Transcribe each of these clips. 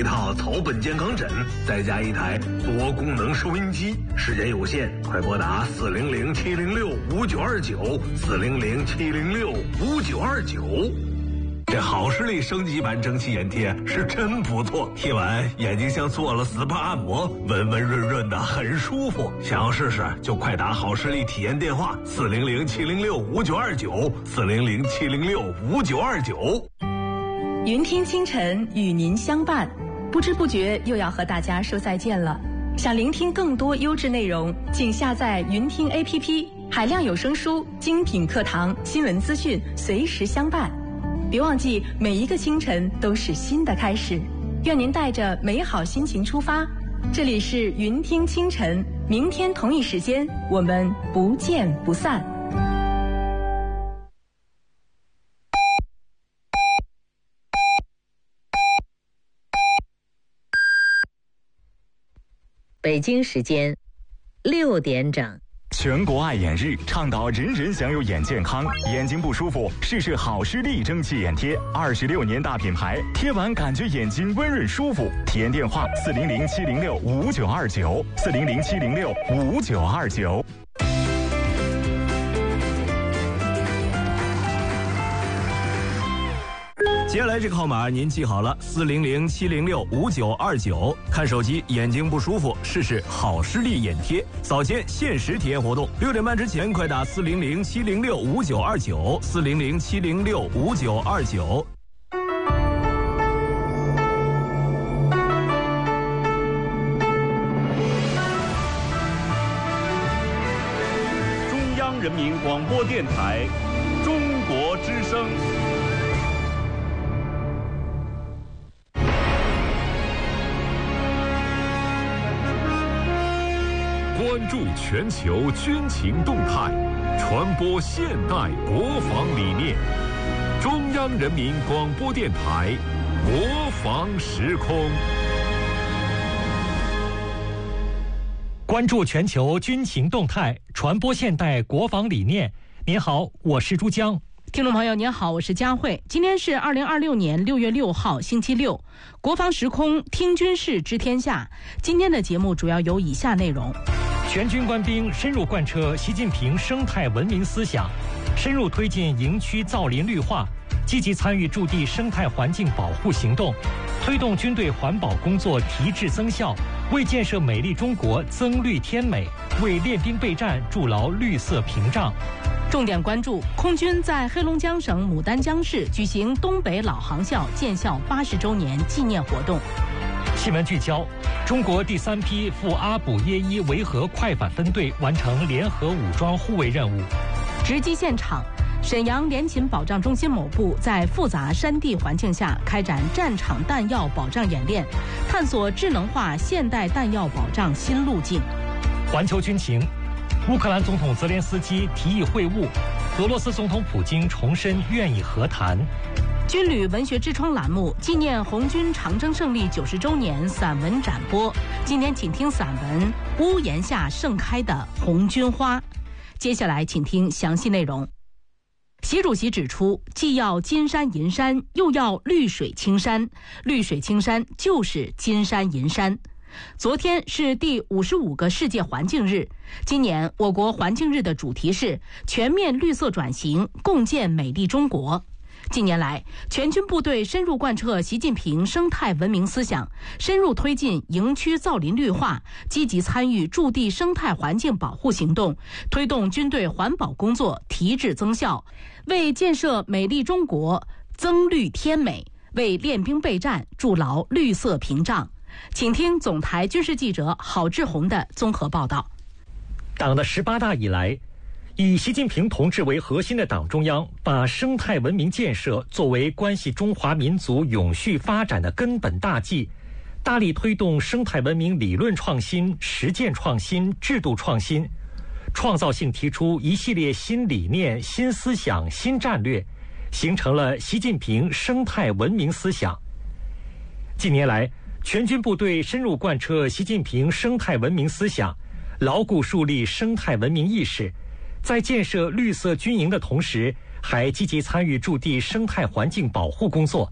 一套草本健康枕，再加一台多功能收音机。时间有限，快拨打400-706-5929，400-706-5929。这好视力升级版蒸汽眼贴是真不错，贴完眼睛像做了 SPA 按摩，温温润润的，很舒服。想要试试就快打好视力体验电话400-706-5929，400-706-5929。 云听清晨与您相伴，不知不觉又要和大家说再见了。想聆听更多优质内容，请下载云听 APP， 海量有声书、精品课堂、新闻资讯，随时相伴。别忘记，每一个清晨都是新的开始。愿您带着美好心情出发。这里是云听清晨，明天同一时间我们不见不散。 北京时间6点整。 全国爱眼日倡导人人享有眼健康，眼睛不舒服试试好视力蒸汽眼贴，26年大品牌，贴完感觉眼睛温润舒服。体验电话400-706-5929，400-706-5929。 接下来这个号码您记好了，400-706-5929。看手机眼睛不舒服，试试好视力眼贴，早间限时体验活动，6点半之前快打400-706-5929，400-706-5929。 中央人民广播电台，中国之声。 关注全球军情动态，传播现代国防理念。中央人民广播电台国防时空。 关注全球军情动态，传播现代国防理念。您好，我是朱江。 听众朋友您好，我是佳慧。今天是2026年6月6号星期六，国防时空听军事知天下。今天的节目主要有以下内容： 全军官兵深入贯彻习近平生态文明思想，深入推进营区造林绿化，积极参与驻地生态环境保护行动，推动军队环保工作提质增效，为建设美丽中国增绿添美，为练兵备战筑牢绿色屏障。 重点关注空军在黑龙江省牡丹江市举行东北老航校建校80周年纪念活动。 新闻聚焦：中国第3批赴阿卜耶伊维和快反分队完成联合武装护卫任务。 直击现场，沈阳联勤保障中心某部在复杂山地环境下开展战场弹药保障演练，探索智能化现代弹药保障新路径。 环球军情：乌克兰总统泽连斯基提议会晤，俄罗斯总统普京重申愿意和谈。 军旅文学之窗栏目纪念红军长征胜利90周年散文展播，今天请听散文《屋檐下盛开的红军花》。接下来请听详细内容。习主席指出，既要金山银山，又要绿水青山，绿水青山就是金山银山。昨天是第55个世界环境日，今年我国环境日的主题是全面绿色转型，共建美丽中国。近年来，全军部队深入贯彻习近平生态文明思想，深入推进营区造林绿化，积极参与驻地生态环境保护行动，推动军队环保工作提质增效，为建设美丽中国增绿添美，为练兵备战筑牢绿色屏障。请听总台军事记者郝志红的综合报道。 党的18大以来，以习近平同志为核心的党中央把生态文明建设作为关系中华民族永续发展的根本大计，大力推动生态文明理论创新、实践创新、制度创新，创造性提出一系列新理念、新思想、新战略，形成了习近平生态文明思想。近年来，全军部队深入贯彻习近平生态文明思想，牢固树立生态文明意识，在建设绿色军营的同时，还积极参与驻地生态环境保护工作。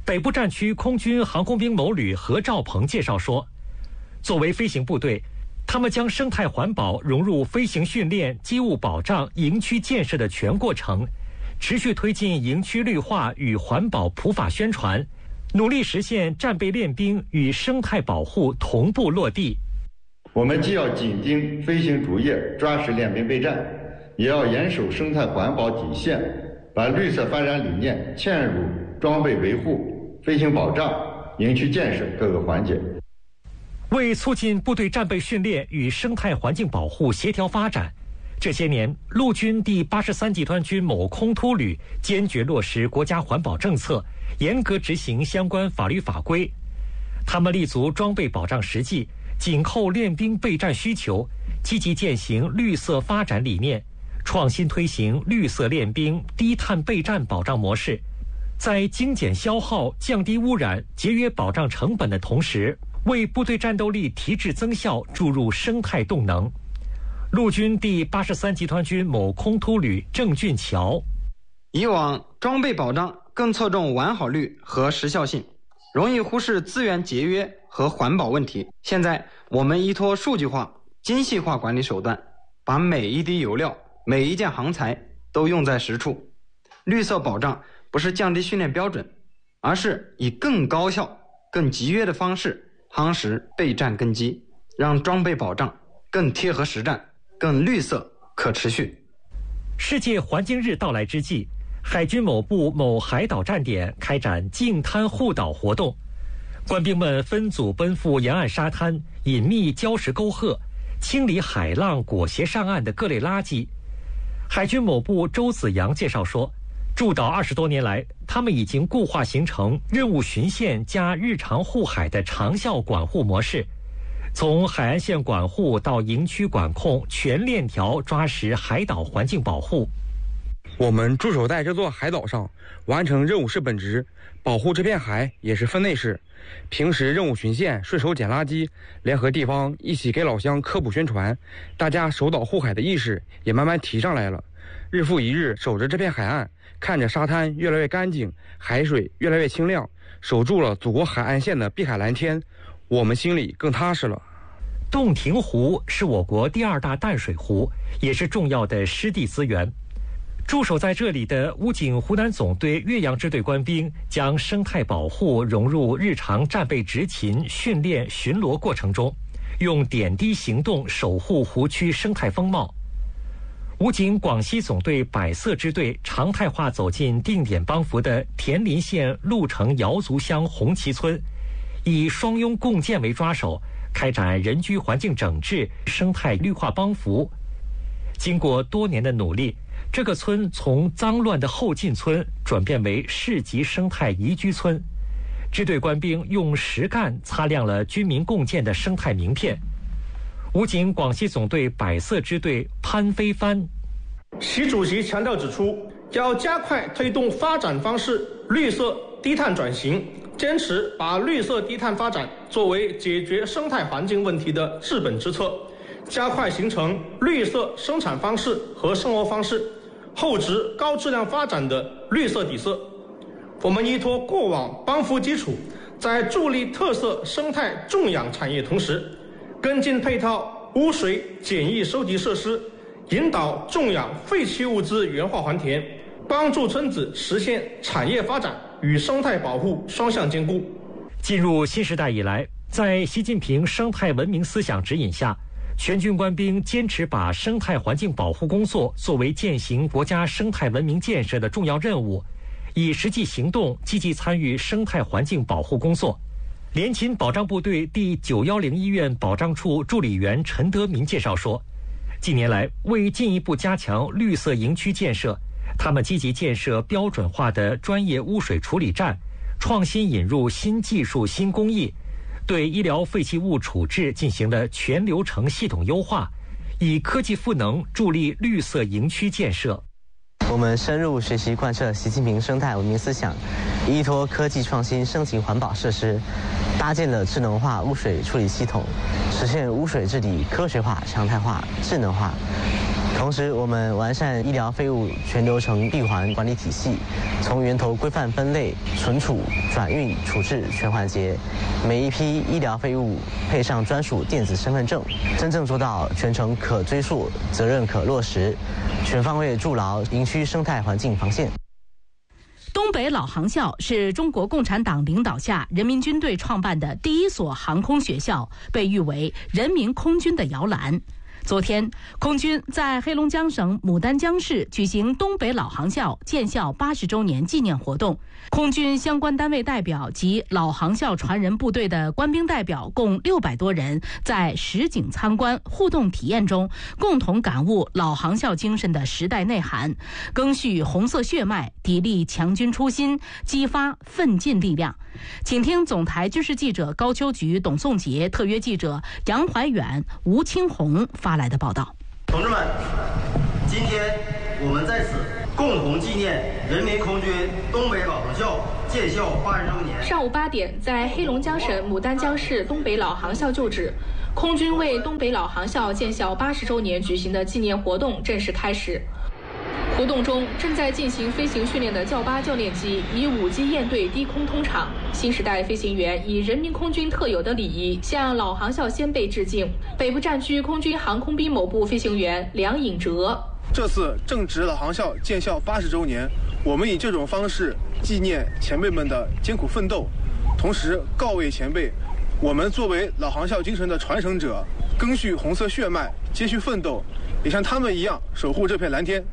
北部战区空军航空兵某旅何兆鹏介绍说，作为飞行部队，他们将生态环保融入飞行训练、机务保障、营区建设的全过程，持续推进营区绿化与环保普法宣传，努力实现战备练兵与生态保护同步落地。 我们既要紧盯飞行主业，抓实练兵备战，也要严守生态环保底线，把绿色发展理念嵌入装备维护、飞行保障、营区建设各个环节。 为促进部队战备训练与生态环境保护协调发展，这些年，陆军第83集团军某空突旅坚决落实国家环保政策，严格执行相关法律法规。他们立足装备保障实际，紧扣练兵备战需求，积极践行绿色发展理念，创新推行绿色练兵、低碳备战保障模式，在精简消耗、降低污染、节约保障成本的同时，为部队战斗力提质增效注入生态动能。陆军第83集团军某空突旅郑俊桥： 以往装备保障更侧重完好率和时效性，容易忽视资源节约和环保问题。现在我们依托数据化、精细化管理手段，把每一滴油料、每一件航材都用在实处。绿色保障不是降低训练标准，而是以更高效、更集约的方式夯实备战根基，让装备保障更贴合实战、更绿色可持续。 世界环境日到来之际，海军某部某海岛站点开展净滩护岛活动，官兵们分组奔赴沿岸沙滩，隐秘礁石沟壑，清理海浪裹挟上岸的各类垃圾。海军某部周子阳介绍说，驻岛20多年来，他们已经固化形成任务巡线加日常护海的长效管护模式，从海岸线管护到营区管控，全链条抓实海岛环境保护。 我们驻守在这座海岛上，完成任务是本职，保护这片海也是分内事。平时任务巡线，顺手捡垃圾，联合地方一起给老乡科普宣传，大家守岛护海的意识也慢慢提上来了。日复一日守着这片海岸，看着沙滩越来越干净，海水越来越清亮，守住了祖国海岸线的碧海蓝天，我们心里更踏实了。 洞庭湖是我国第2大淡水湖，也是重要的湿地资源。驻守在这里的武警湖南总队岳阳支队官兵将生态保护融入日常战备执勤、训练、巡逻过程中，用点滴行动守护湖区生态风貌。武警广西总队百色支队常态化走进定点帮扶的田林县鹿城瑶族乡红旗村，以双拥共建为抓手，开展人居环境整治、生态绿化帮扶。经过多年的努力，这个村从脏乱的后进村转变为市级生态宜居村。支队官兵用实干擦亮了军民共建的生态名片。武警广西总队百色支队潘飞帆： 习主席强调指出，要加快推动发展方式绿色低碳转型，坚持把绿色低碳发展作为解决生态环境问题的治本之策，加快形成绿色生产方式和生活方式，厚植高质量发展的绿色底色。我们依托过往帮扶基础，在助力特色生态种养产业同时，跟进配套污水简易收集设施，引导种养废弃物资原化还田，帮助村子实现产业发展与生态保护双向兼顾。 进入新时代以来，在习近平生态文明思想指引下，全军官兵坚持把生态环境保护工作作为践行国家生态文明建设的重要任务，以实际行动积极参与生态环境保护工作。联勤保障部队第910医院保障处助理员陈德民介绍说，近年来为进一步加强绿色营区建设，他们积极建设标准化的专业污水处理站，创新引入新技术、新工艺，对医疗废弃物处置进行了全流程系统优化，以科技赋能助力绿色营区建设。 我们深入学习贯彻习近平生态文明思想，依托科技创新升级环保设施，搭建了智能化污水处理系统，实现污水治理科学化、常态化、智能化， 同时，我们完善医疗废物全流程闭环管理体系，从源头规范分类、存储、转运、处置全环节，每一批医疗废物配上专属电子身份证，真正做到全程可追溯、责任可落实，全方位筑牢营区生态环境防线。 东北老航校是中国共产党领导下人民军队创办的第一所航空学校，被誉为人民空军的摇篮。昨天，空军在黑龙江省牡丹江市举行东北老航校建校80周年纪念活动。空军相关单位代表及老航校传人部队的官兵代表共600多人，在实景参观、互动体验中，共同感悟老航校精神的时代内涵，赓续红色血脉，砥砺强军初心，激发奋进力量。请听总台军事记者高秋菊、董颂杰，特约记者杨怀远、吴清红发来的报道。 同志们，今天我们在此共同纪念人民空军东北老航校建校80周年。 上午8点，在黑龙江省牡丹江市东北老航校旧址，空军为东北老航校建校80周年举行的纪念活动正式开始。活动中，正在进行飞行训练的教8教练机以5机燕队低空通场，新时代飞行员以人民空军特有的礼仪向老航校先辈致敬。北部战区空军航空兵某部飞行员梁颖哲， 这次正值老航校建校80周年，我们以这种方式纪念前辈们的艰苦奋斗，同时告慰前辈，我们作为老航校精神的传承者，赓续红色血脉，接续奋斗，也像他们一样守护这片蓝天。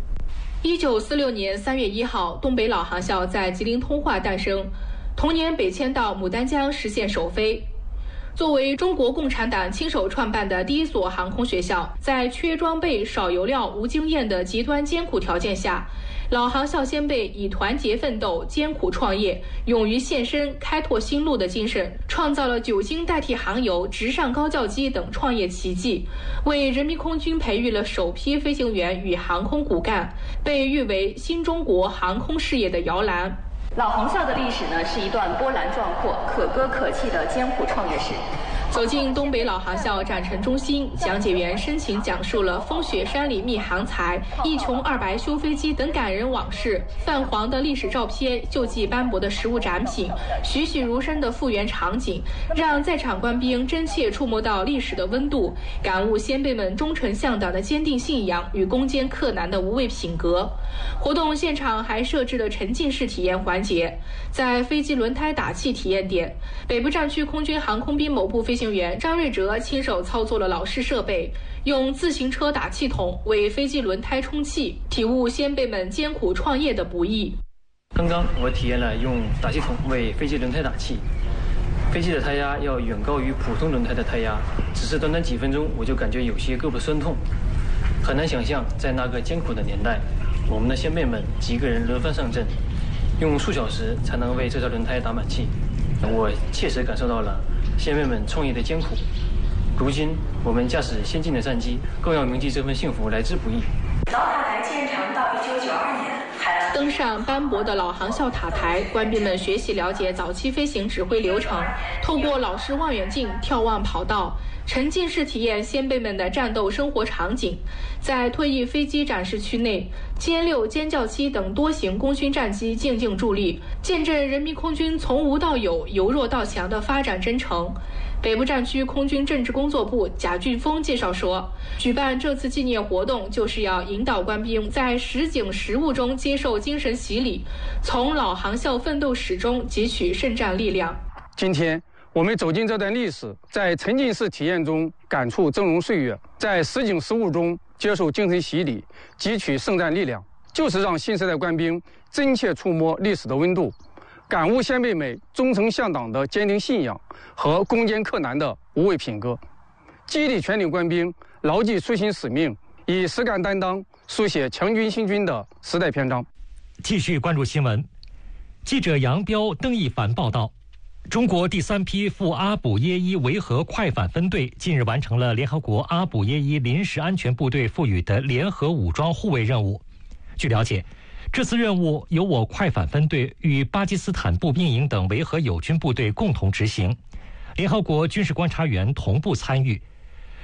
1946年3月1号，东北老航校在吉林通化诞生，同年北迁到牡丹江实现首飞。作为中国共产党亲手创办的第一所航空学校，在缺装备、少油料、无经验的极端艰苦条件下，老航校先辈以团结奋斗、艰苦创业、勇于献身、开拓新路的精神，创造了酒精代替航油、直上高教机等创业奇迹，为人民空军培育了首批飞行员与航空骨干，被誉为新中国航空事业的摇篮。 老航校的历史呢，是一段波澜壮阔、可歌可泣的艰苦创业史。 走进东北老航校展陈中心，讲解员深情讲述了风雪山里觅航才、一穷二白修飞机等感人往事，泛黄的历史照片、锈迹斑驳的实物展品、栩栩如生的复原场景，让在场官兵真切触摸到历史的温度，感悟先辈们忠诚向党的坚定信仰与攻坚克难的无畏品格。活动现场还设置了沉浸式体验环节，在飞机轮胎打气体验点，北部战区空军航空兵某部飞行员张瑞哲亲手操作了老式设备，用自行车打气筒为飞机轮胎充气，体悟先辈们艰苦创业的不易。 刚刚我体验了用打气筒为飞机轮胎打气，飞机的胎压要远高于普通轮胎的胎压，只是短短几分钟我就感觉有些胳膊酸痛。很难想象在那个艰苦的年代，我们的先辈们几个人轮番上阵，用数小时才能为这条轮胎打满气。我切实感受到了先辈们创业的艰苦。如今我们驾驶先进的战机，更要铭记这份幸福来之不易。 老塔台建成到1992年， 登上斑驳的老航校塔台，官兵们学习了解早期飞行指挥流程，透过老式望远镜眺望跑道，沉浸式体验先辈们的战斗生活场景。在退役飞机展示区内，歼6、歼教7等多型功勋战机静静伫立，见证人民空军从无到有、由弱到强的发展征程。北部战区空军政治工作部贾俊峰介绍说，举办这次纪念活动就是要引导官兵在实景实务中接受精神洗礼，从老航校奋斗史中汲取胜战力量。 今天我们走进这段历史，在沉浸式体验中感触峥嵘岁月，在实景实务中接受精神洗礼，汲取胜战力量，就是让新时代官兵真切触摸历史的温度，感悟先辈们忠诚向党的坚定信仰和攻坚克难的无畏品格，激励全体官兵牢记初心使命，以实干担当书写强军兴军的时代篇章。 继续关注新闻，记者杨彪、邓一凡报道。中国第3批赴阿卜耶伊维和快反分队近日完成了联合国阿卜耶伊临时安全部队赋予的联合武装护卫任务。据了解，这次任务由我快反分队与巴基斯坦步兵营等维和友军部队共同执行，联合国军事观察员同步参与。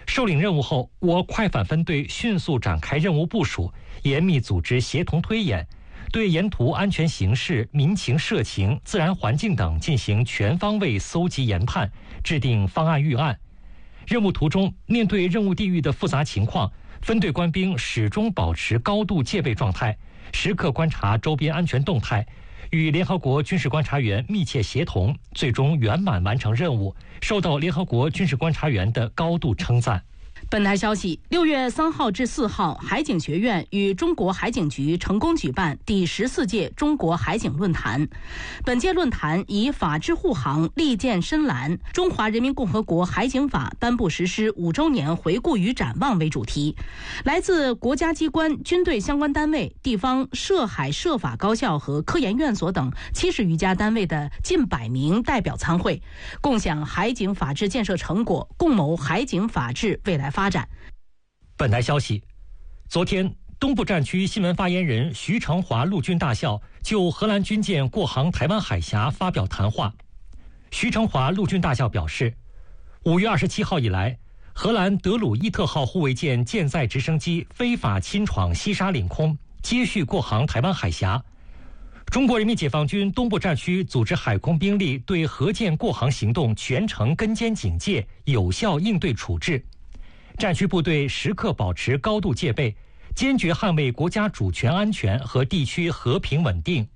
受领任务后，我快反分队迅速展开任务部署，严密组织协同推演，对沿途安全形势、民情社情、自然环境等进行全方位搜集研判，制定方案预案。任务途中，面对任务地域的复杂情况，分队官兵始终保持高度戒备状态，时刻观察周边安全动态，与联合国军事观察员密切协同，最终圆满完成任务，受到联合国军事观察员的高度称赞。 本台消息，6月3号至4号，海警学院与中国海警局成功举办第14届中国海警论坛。本届论坛以法治护航，利剑深蓝，中华人民共和国海警法颁布实施5周年回顾与展望为主题。来自国家机关、军队相关单位、地方涉海涉法高校和科研院所等70余家单位的近100名代表参会，共享海警法治建设成果，共谋海警法治未来发展。 本台消息，昨天东部战区新闻发言人徐成华陆军大校就荷兰军舰过航台湾海峡发表谈话。徐成华陆军大校表示，5月27号以来，荷兰德鲁伊特号护卫舰舰载直升机非法侵闯西沙领空，接续过航台湾海峡。中国人民解放军东部战区组织海空兵力对荷舰过航行动全程跟监警戒，有效应对处置。战区部队时刻保持高度戒备，坚决捍卫国家主权安全和地区和平稳定。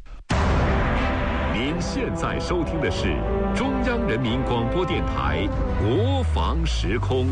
您现在收听的是中央人民广播电台国防时空。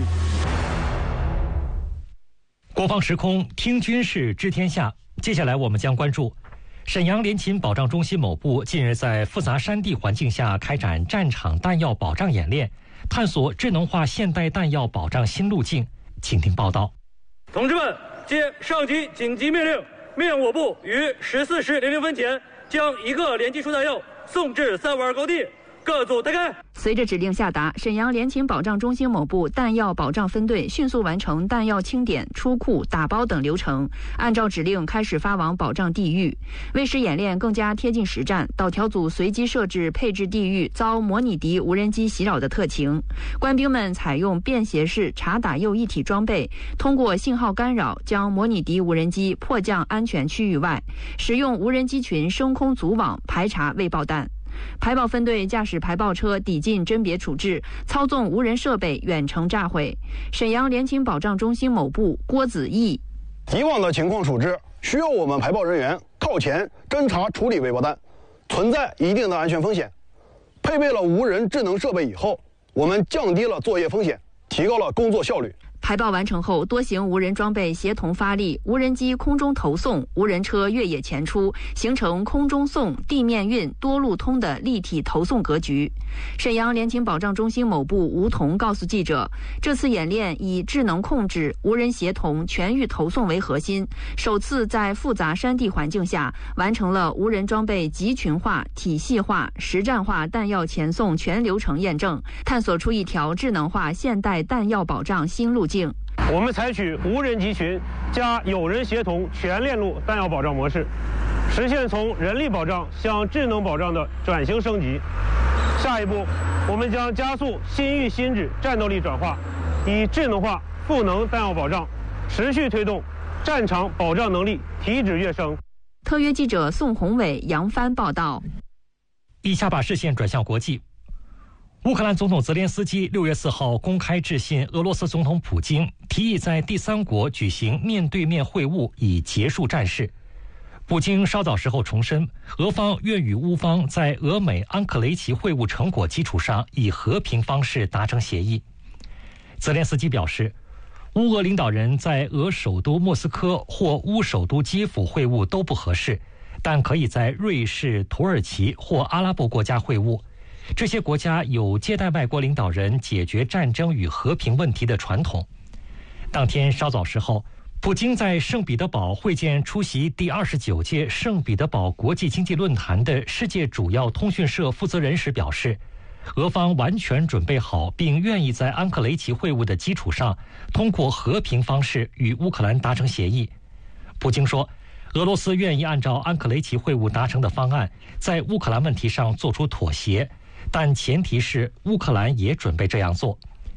国防时空，听军事知天下。接下来我们将关注沈阳联勤保障中心某部近日在复杂山地环境下开展战场弹药保障演练，探索智能化现代弹药保障新路径。请听报道。 同志们，接上级紧急命令，命令我部于14时00分前将1个连技术弹药送至352高地，各组待开。 随着指令下达，沈阳联勤保障中心某部弹药保障分队迅速完成弹药清点、出库、打包等流程，按照指令开始发往保障地域。为使演练更加贴近实战，导调组随机设置配置地域遭模拟敌无人机袭扰的特情，官兵们采用便携式查打诱一体装备，通过信号干扰将模拟敌无人机迫降安全区域外，使用无人机群升空组网排查未爆弹。排爆分队驾驶排爆车抵近甄别处置，操纵无人设备远程炸毁。沈阳联勤保障中心某部郭子义： 以往的情况处置需要我们排爆人员靠前侦查处理未爆弹，存在一定的安全风险。配备了无人智能设备以后，我们降低了作业风险，提高了工作效率。 排爆完成后，多型无人装备协同发力，无人机空中投送，无人车越野前出，形成空中送、地面运、多路通的立体投送格局。沈阳联勤保障中心某部吴彤告诉记者，这次演练以智能控制、无人协同、全域投送为核心，首次在复杂山地环境下完成了无人装备集群化、体系化、实战化弹药前送全流程验证，探索出一条智能化现代弹药保障新路径。 我们采取无人机群加有人协同全链路弹药保障模式，实现从人力保障向智能保障的转型升级。下一步，我们将加速新域新质战斗力转化，以智能化赋能弹药保障，持续推动战场保障能力提质跃升。 特约记者宋宏伟、杨帆报道。 以下把视线转向国际。乌克兰总统泽连斯基6月4号公开致信俄罗斯总统普京，提议在第三国举行面对面会晤，以结束战事。普京稍早时候重申，俄方愿与乌方在俄美安克雷奇会晤成果基础上，以和平方式达成协议。泽连斯基表示，乌俄领导人在俄首都莫斯科或乌首都基辅会晤都不合适，但可以在瑞士、土耳其或阿拉伯国家会晤。这些国家有接待外国领导人解决战争与和平问题的传统。当天稍早时候，普京在圣彼得堡会见出席第29届圣彼得堡国际经济论坛的世界主要通讯社负责人时表示，俄方完全准备好并愿意在安克雷奇会晤的基础上，通过和平方式与乌克兰达成协议。普京说，俄罗斯愿意按照安克雷奇会晤达成的方案，在乌克兰问题上做出妥协，但前提是乌克兰也准备这样做。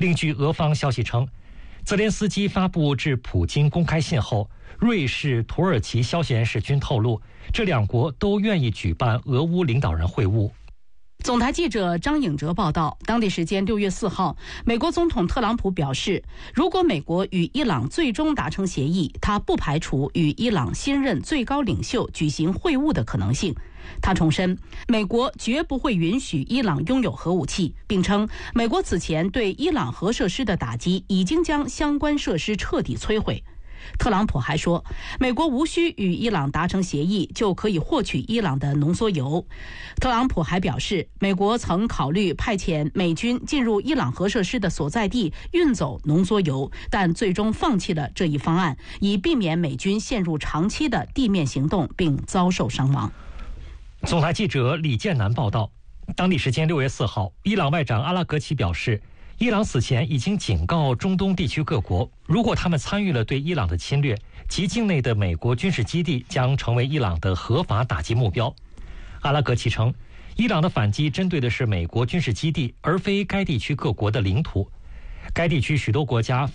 另据俄方消息称，泽连斯基发布致普京公开信后，瑞士、土耳其消息人士均透露，这两国都愿意举办俄乌领导人会晤。 总台记者张颖哲报道，当地时间6月4号，美国总统特朗普表示，如果美国与伊朗最终达成协议，他不排除与伊朗新任最高领袖举行会晤的可能性。他重申，美国绝不会允许伊朗拥有核武器，并称美国此前对伊朗核设施的打击已经将相关设施彻底摧毁。特朗普还说，美国无需与伊朗达成协议就可以获取伊朗的浓缩铀。特朗普还表示，美国曾考虑派遣美军进入伊朗核设施的所在地运走浓缩铀，但最终放弃了这一方案，以避免美军陷入长期的地面行动并遭受伤亡。 总台记者李建南报道，当地时间6月4号，伊朗外长阿拉格齐表示，伊朗此前已经警告中东地区各国，如果他们参与了对伊朗的侵略，其境内的美国军事基地将成为伊朗的合法打击目标。阿拉格齐称，伊朗的反击针对的是美国军事基地，而非该地区各国的领土。该地区许多国家